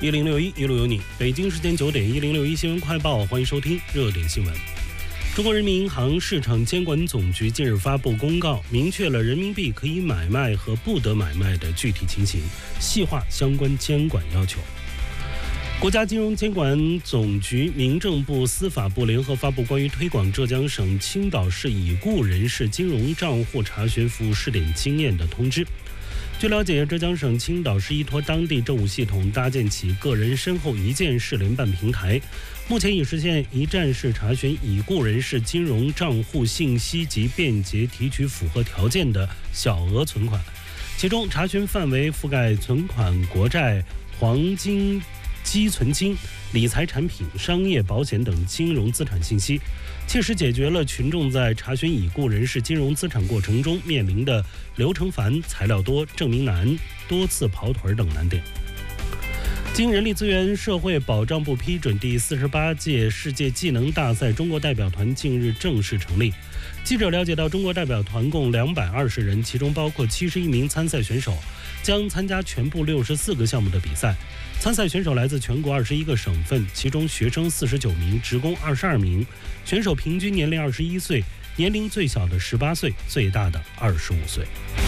1061一路有你，北京时间9点，1061新闻快报，欢迎收听热点新闻。中国人民银行市场监管总局近日发布公告，明确了人民币可以买卖和不得买卖的具体情形，细化相关监管要求。国家金融监管总局、民政部、司法部联合发布关于推广浙江省青岛市已故人士金融账户查询服务试点经验的通知。据了解，浙江省青岛市依托当地政务系统搭建起个人身后一件事联办平台，目前已实现一站式查询已故人士金融账户信息及便捷提取符合条件的小额存款，其中查询范围覆盖存款、国债、黄金、积存金、理财产品、商业保险等金融资产信息，切实解决了群众在查询已故人士金融资产过程中面临的流程繁、材料多、证明难、多次跑腿等难点。经人力资源社会保障部批准，第48届世界技能大赛中国代表团近日正式成立。记者了解到，中国代表团共220人，其中包括71名参赛选手，将参加全部64个项目的比赛。参赛选手来自全国21个省份，其中学生49名，职工22名。选手平均年龄21岁，年龄最小的18岁，最大的25岁。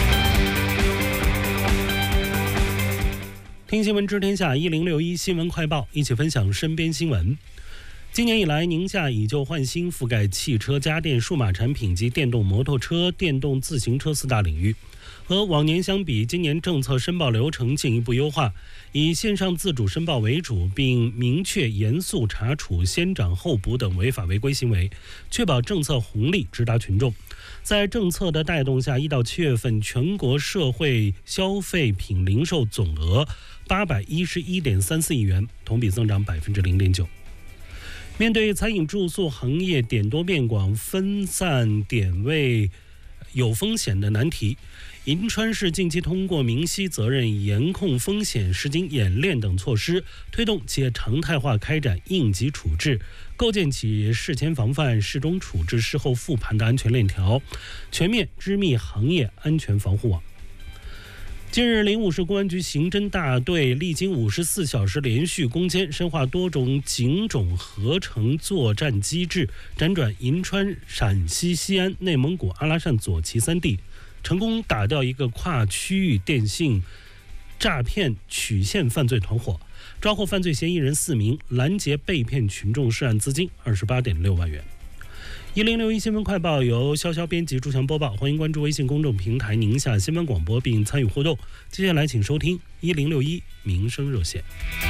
听新闻知天下，1061新闻快报，一起分享身边新闻。今年以来，宁夏以旧换新，覆盖汽车、家电、数码产品及电动摩托车、电动自行车4大领域。和往年相比，今年政策申报流程进一步优化，以线上自主申报为主，并明确严肃查处先涨后补等违法违规行为，确保政策红利直达群众。在政策的带动下，1到7月份全国社会消费品零售总额811.34亿元，同比增长0.9%。面对餐饮住宿行业点多面广、分散点位有风险的难题，银川市近期通过明晰责任、严控风险、实行演练等措施，推动企业常态化开展应急处置，构建起事前防范、事中处置、事后复盘的安全链条，全面织密行业安全防护网。近日，临武市公安局刑侦大队历经54小时连续攻坚，深化多种警种合成作战机制，辗转银川、陕西西安、内蒙古阿拉善、左旗3地，成功打掉一个跨区域电信诈骗曲线犯罪团伙，抓获犯罪嫌疑人4名，拦截被骗群众涉案资金28.6万元。1061新闻快报由潇潇编辑，朱强播报，欢迎关注微信公众平台宁夏新闻广播并参与互动。接下来请收听1061民生热线。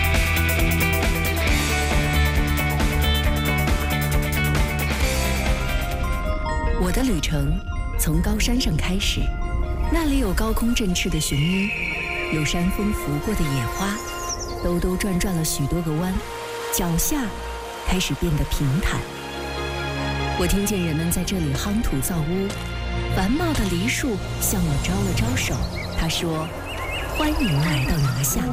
我的旅程从高山上开始，那里有高空振翅的雄鹰，有山风拂过的野花，兜兜转转了许多个弯，脚下开始变得平坦。我听见人们在这里夯土造屋，繁茂的梨树向我招了招手，他说：“欢迎来到宁夏。”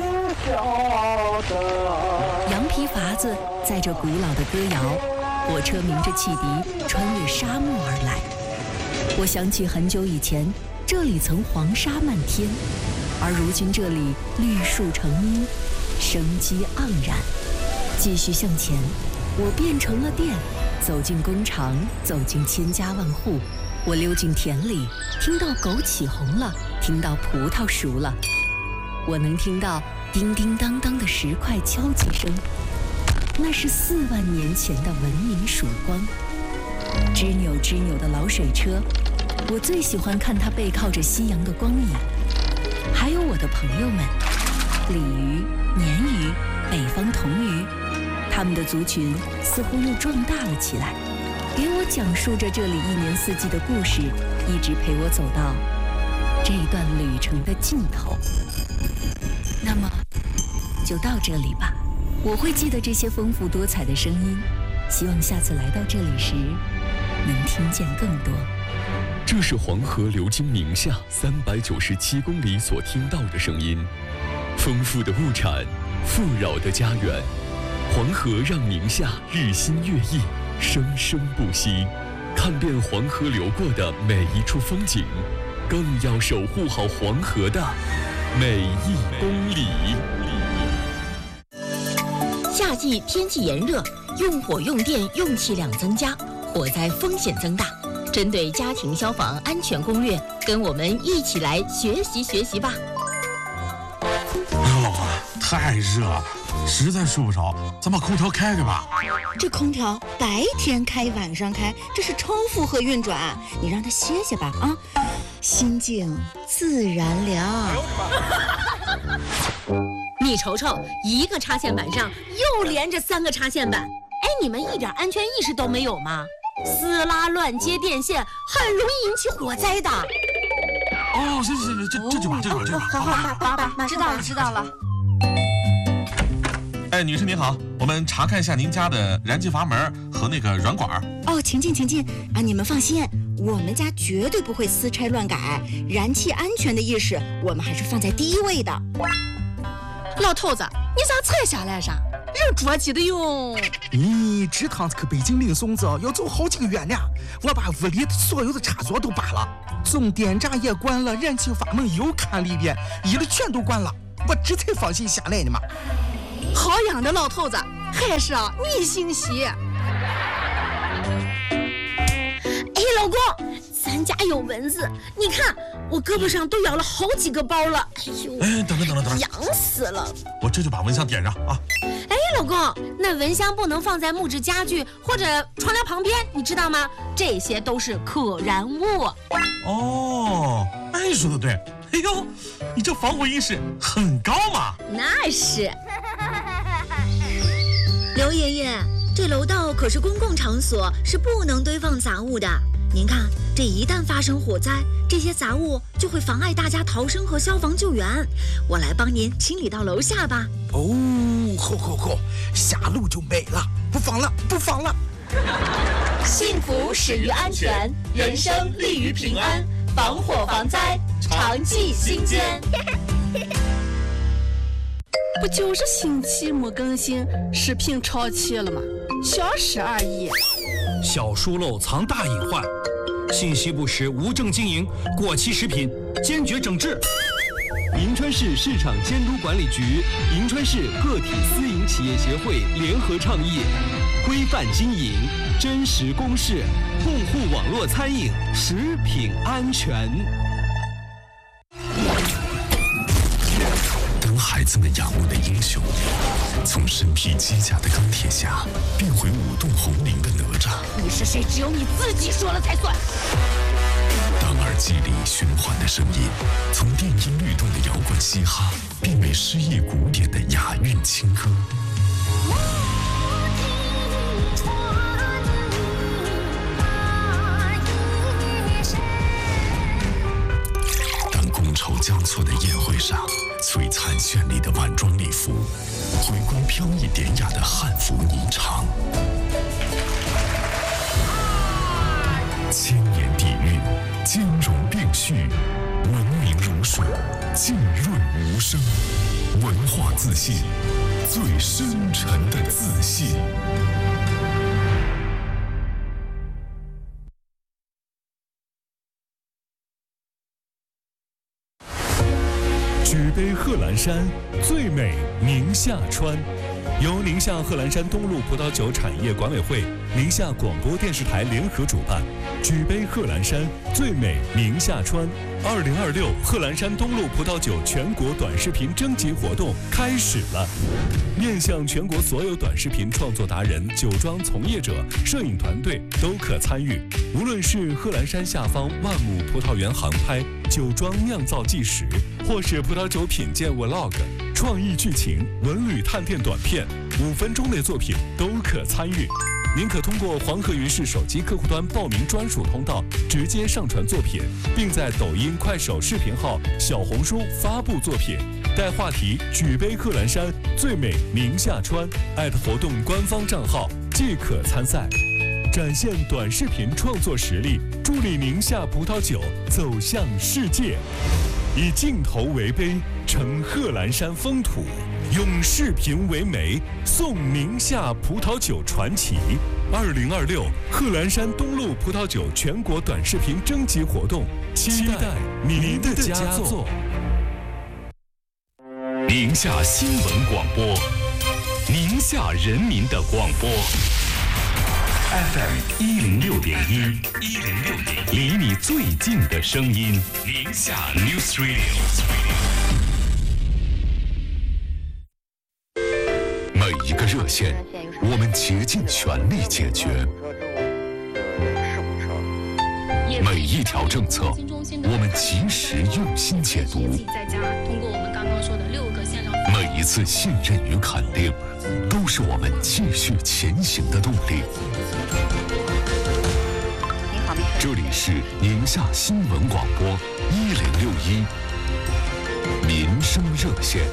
羊皮筏子载着古老的歌谣，火车鸣着汽笛，穿越沙漠而来。我想起很久以前，这里曾黄沙漫天，而如今这里绿树成荫，生机盎然。继续向前，我变成了电。走进工厂，走进千家万户，我溜进田里，听到枸杞红了，听到葡萄熟了，我能听到叮叮当当的石块敲击声，那是4万年前的文明曙光。吱扭吱扭的老水车，我最喜欢看它背靠着夕阳的光影。还有我的朋友们，鲤鱼、鲶鱼、北方童鱼，他们的族群似乎又壮大了起来，给我讲述着这里1年4季的故事，一直陪我走到这一段旅程的尽头。那么就到这里吧，我会记得这些丰富多彩的声音，希望下次来到这里时能听见更多。 这是黄河流经宁夏397公里所听到的声音，丰富的物产，富饶的家园。黄河让宁夏日新月异，生生不息。看遍黄河流过的每一处风景，更要守护好黄河的每一公里。 季天气炎热，用火用电用气量增加，火灾风险增大。针对家庭消防安全攻略，跟我们一起来学习学习吧。 哎呦，老婆，太热了，实在睡不着，咱把空调开开吧。 这空调白天开晚上开，这是超负荷运转，你让它歇歇吧啊，心静自然凉。 你瞅瞅，一个插线板上又连着3个插线板，哎，你们一点安全意识都没有吗？撕拉乱接电线很容易引起火灾的。 哦，行，这就把。 好，知道了。 哎，女士您好，我们查看一下您家的燃气阀门和那个软管。 哦，请进啊，你们放心，我们家绝对不会私拆乱改，燃气安全的意识我们还是放在第一位的。 老头子，你咋才下来噻？人着急的哟。 咦，这趟子去北京领孙子要走好几个月呢，我把屋里所有的插座都拔了，总电闸也关了，燃气阀门又看了一遍，一了全都关了，我这才放心下来呢嘛。 好样的，老头子，还是你心细。哎， 老公，咱家有蚊子，你看我胳膊上都咬了好几个包了。哎呦， 哎，等等， 痒死了！ 我这就把蚊香点上啊。 哎，老公，那蚊香不能放在木质家具或者窗帘旁边，你知道吗？这些都是可燃物。 哦，哎，说的对。哎呦，你这防火意识很高嘛。 那是。 刘爷爷，这楼道可是公共场所，是不能堆放杂物的。您看，这一旦发生火灾，这些杂物就会妨碍大家逃生和消防救援。我来帮您清理到楼下吧。 哦，好，下楼就没了，不放了。 幸福始于安全，人生立于平安，防火防灾，常记心间。 不就是星期没更新，视频超期了吗？小事而已。 小书漏藏大隐患，信息不实、无证经营、过期食品，坚决整治。 银川市市场监督管理局、银川市个体私营企业协会联合倡议，规范经营，真实公示，共护网络餐饮食品安全。 当孩子们仰慕的英雄，从身披机甲的钢铁侠变回舞动红绫的哪吒， 你是谁？只有你自己说了才算。 当耳机里循环的声音从电音律动的摇滚嘻哈变为诗意古典的雅韵情歌，当觥筹交错的宴会上，璀璨绚丽的晚装礼服回归飘逸典雅的汉服霓裳，千年底蕴，兼容并蓄，文明如水，浸润无声，文化自信，最深沉的自信。 举杯贺兰山，最美宁夏川。由宁夏贺兰山东路葡萄酒产业管委会、宁夏广播电视台联合主办，举杯贺兰山，最美宁夏川。2026贺兰山东路葡萄酒全国短视频征集活动开始了，面向全国所有短视频创作达人、酒庄从业者、摄影团队都可参与。无论是贺兰山下方万亩葡萄园航拍、酒庄酿造纪实，或是葡萄酒品鉴 Vlog、创意剧情、文旅探店短片，5分钟类作品都可参与。您可通过黄河云视手机客户端报名专属通道，直接上传作品，并在抖音、快手视频号、小红书发布作品，带话题“举杯贺兰山，最美宁夏川”，活动官方账号即可参赛。展现短视频创作实力，助力宁夏葡萄酒走向世界。以镜头为杯，呈贺兰山风土；用视频为媒，颂宁夏葡萄酒传奇。2026贺兰山东路葡萄酒全国短视频征集活动，期待您的佳作。 宁夏新闻广播，宁夏人民的广播 FM 106.1，离你最近的声音，宁夏 News Radio。每一个热线，我们竭尽全力解决；每一条政策，我们及时用心解读；每一次信任与肯定，都是我们继续前行的动力。这里是宁夏新闻广播1061民生热线。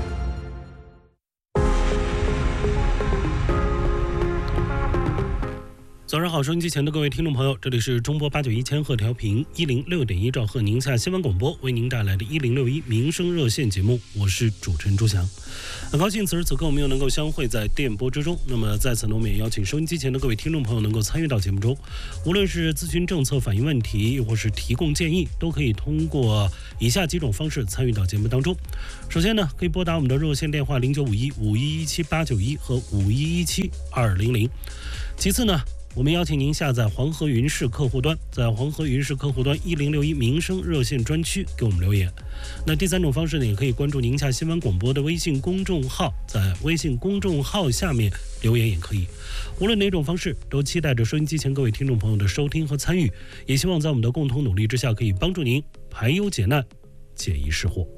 早上好，收音机前的各位听众朋友，这里是中波891千赫调频106.1兆赫宁夏新闻广播为您带来的1061民生热线节目，我是主持人朱翔。很高兴此时此刻我们又能够相会在电波之中。那么在此呢，我们也邀请收音机前的各位听众朋友能够参与到节目中，无论是咨询政策、反映问题，又或是提供建议，都可以通过以下几种方式参与到节目当中。首先呢，可以拨打我们的热线电话0951517891和5117-200。其次呢，我们邀请您下载黄河云视客户端，在黄河云视客户端1061民生热线专区给我们留言。那第三种方式呢，也可以关注宁夏新闻广播的微信公众号，在微信公众号下面留言也可以。无论哪种方式，都期待着收音机前各位听众朋友的收听和参与，也希望在我们的共同努力之下，可以帮助您排忧解难，解疑释惑。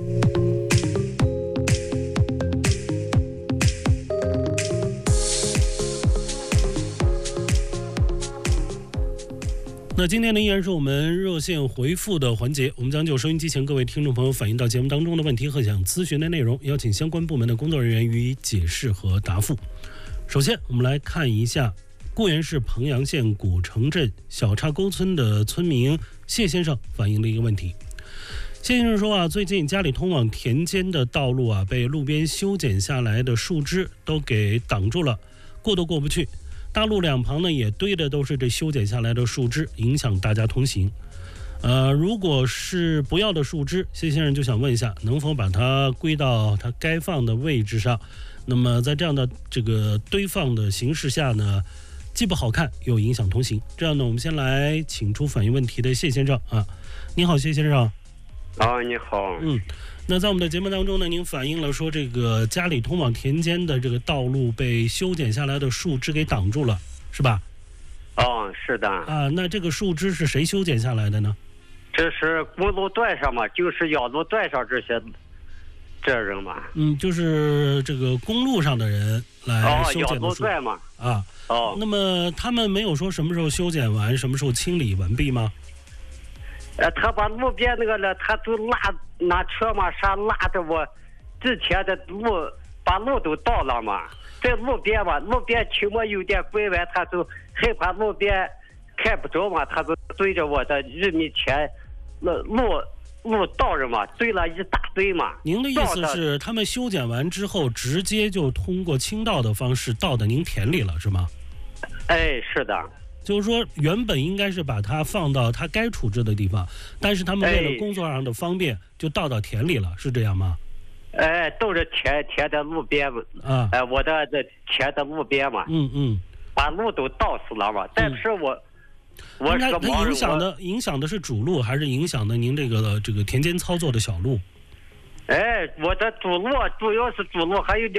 那今天呢，依然是我们热线回复的环节，我们将就收音机前各位听众朋友反映到节目当中的问题和想咨询的内容，邀请相关部门的工作人员予以解释和答复。首先，我们来看一下固原市彭阳县古城镇小岔沟村的村民谢先生反映的一个问题。谢先生说最近家里通往田间的道路被路边修剪下来的树枝都给挡住了，过都过不去。大路两旁呢也堆的都是这修剪下来的树枝，影响大家通行。如果是不要的树枝，谢先生就想问一下，能否把它归到它该放的位置上？那么在这样的这个堆放的形式下呢，既不好看又影响通行。这样呢，我们先来请出反映问题的谢先生你好，谢先生。 你好。 那在我们的节目当中呢，您反映了说这个家里通往田间的这个道路被修剪下来的树枝给挡住了，是吧？ 是的。 那这个树枝是谁修剪下来的呢？ 这是公路段上嘛，就是要路段上这人嘛。 就是这个公路上的人来修剪的树。 要路段嘛。 那么他们没有说什么时候修剪完，什么时候清理完毕吗？ 他把路边那个了，他都拿车嘛啥拉着我之前的路，把路都倒了嘛。在路边嘛，路边期末有点拐弯，他就害怕路边看不着嘛，他就对着我的日米前路倒着嘛，堆了一大堆嘛。 您的意思是他们修剪完之后，直接就通过倾倒的方式倒到您田里了，是吗？ 是的。 就是说原本应该是把它放到它该处置的地方，但是他们为了工作上的方便，就倒到田里了，是这样吗？ 都是田的路边我的田的路边嘛。把路都倒死了嘛。但是我是个盲人。 影响的是主路，还是影响的您这个田间操作的小路？ 我的主路主要是主路，还有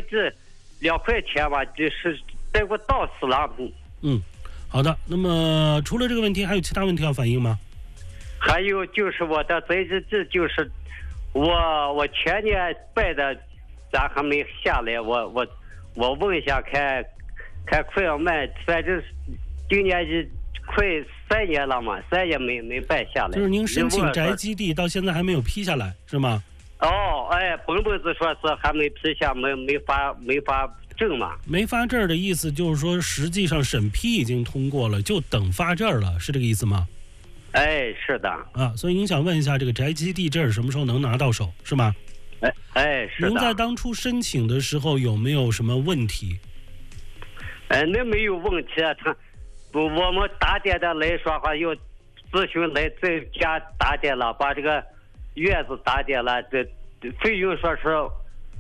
2块田吧，就是被我倒死了。 好的，那么除了这个问题，还有其他问题要反映吗？ 还有就是我的在日子，就是我前年拜的，咱还没下来，我问一下看快要卖，反正今年是快3年了嘛，3年没拜下来。 就是您申请宅基地到现在还没有批下来，是吗？ 本子说是还没批下，没发证嘛。 没发证的意思就是说，实际上审批已经通过了，就等发证了，是这个意思吗？ 是的。 所以您想问一下，这个宅基地证什么时候能拿到手，是吗？ 是的。 您在当初申请的时候有没有什么问题？ 那没有问题啊，我们打点的来说话要咨询来在家打点了，把这个院子打点了，这费用说是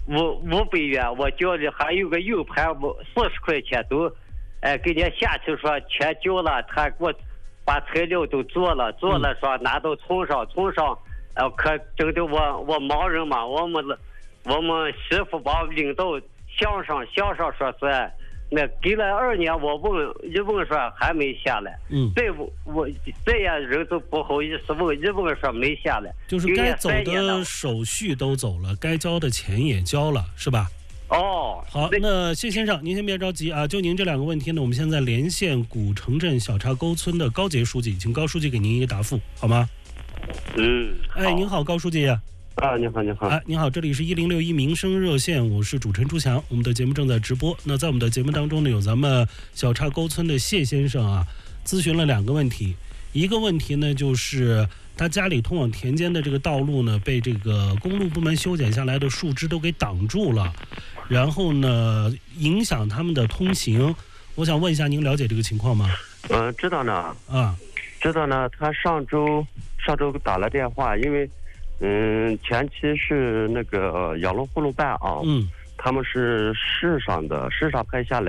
500元，我交的还有个 U 盘40块钱都，给人家下去说全交了，他给我把材料都做了说拿到村上，可整的我盲人嘛，我们师傅把我领到乡上说是。那给了2年，我一问说还没下来，这样人都不好意思问，一问说没下来， 就是该走的手续都走了，该交的钱也交了，是吧？ 哦， 好，那谢先生，您先别着急啊，就您这2个问题呢，我们现在连线古城镇小岔沟村的高杰书记，请高书记给您一个答复，好吗？您好，高书记。 你好。 您好，这里是1061民生热线，我是主持人朱强，我们的节目正在直播。那在我们的节目当中呢，有咱们小岔沟村的谢先生啊，咨询了2个问题。一个问题呢，就是他家里通往田间的这个道路呢，被这个公路部门修剪下来的树枝都给挡住了，然后呢，影响他们的通行。我想问一下，您了解这个情况吗？ 知道呢。 知道呢。他上周打了电话，因为。前期是那个养乐护路办啊，他们是市上派下来。